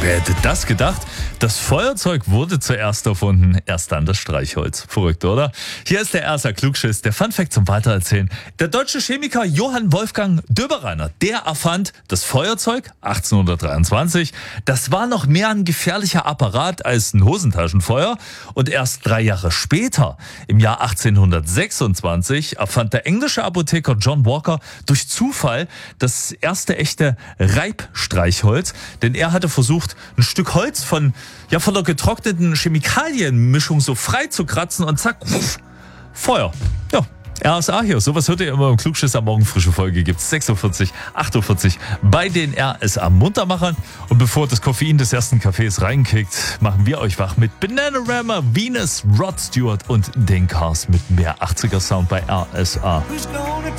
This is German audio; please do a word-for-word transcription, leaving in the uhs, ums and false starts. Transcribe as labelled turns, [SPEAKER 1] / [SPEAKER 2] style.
[SPEAKER 1] Wer hätte das gedacht? Das Feuerzeug wurde zuerst erfunden, erst dann das Streichholz. Verrückt, oder? Hier ist der R S A Klugschiss, der Funfact zum Weitererzählen. Der deutsche Chemiker Johann Wolfgang Döbereiner, der erfand das Feuerzeug achtzehnhundertdreiundzwanzig. Das war noch mehr ein gefährlicher Apparat als ein Hosentaschenfeuer. Und erst drei Jahre später, im Jahr achtzehnhundertsechsundzwanzig, erfand der englische Apotheker John Walker durch Zufall das erste echte Reibstreichholz. Denn er hatte versucht, ein Stück Holz von, ja, von der getrockneten Chemikalienmischung so frei zu kratzen und zack, wuff, Feuer. Ja, R S A hier. Sowas hört ihr immer im Klugschiss am Morgen. Frische Folge gibt's sechs Uhr vierzig, acht Uhr vierzig bei den R S A Muntermachern. Und bevor das Koffein des ersten Kaffees reinkickt, machen wir euch wach mit Bananarama, Venus, Rod Stewart und den Cars mit mehr achtziger Sound bei R S A.